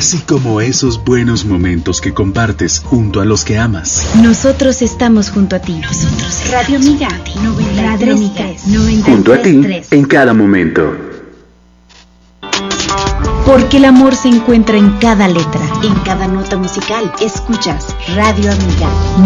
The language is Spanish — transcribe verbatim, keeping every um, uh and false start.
así como esos buenos momentos que compartes junto a los que amas. Nosotros estamos junto a ti. Nosotros Radio Amiga, noventa y tres, junto a ti en cada momento. Porque el amor se encuentra en cada letra, en cada nota musical. Escuchas Radio Amiga.